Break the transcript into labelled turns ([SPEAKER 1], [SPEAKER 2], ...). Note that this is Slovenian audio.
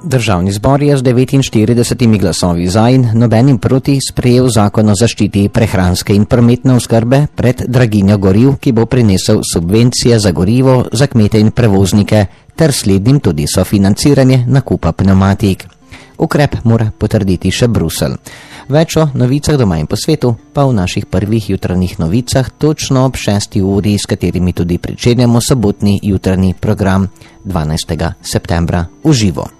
[SPEAKER 1] Državni zbor je z 49 glasovi za in nobenim proti sprejel zakon o zaščiti prehranske in prometne oskrbe pred draginjo goriv, ki bo prinesel subvencije za gorivo za kmete in prevoznike ter slednjim tudi sofinanciranje nakupa pneumatik. Ukrep mora potrditi še Bruselj. Več o novicah doma in po svetu pa v naših prvih jutranjih novicah točno ob 6. uri, s katerimi tudi pričenjamo sobotni jutranji program 12. septembra v živo.